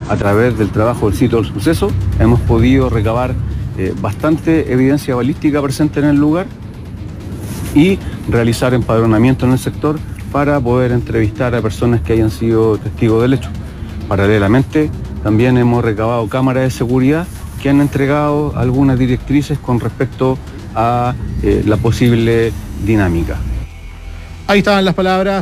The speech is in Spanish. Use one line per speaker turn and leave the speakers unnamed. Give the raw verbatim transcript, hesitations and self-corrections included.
a través del trabajo del sitio del suceso, hemos podido recabar eh, bastante evidencia balística presente en el lugar y realizar empadronamiento en el sector para poder entrevistar a personas que hayan sido testigos del hecho. Paralelamente, también hemos recabado cámaras de seguridad que han entregado algunas directrices con respecto a eh, la posible dinámica.
Ahí estaban las palabras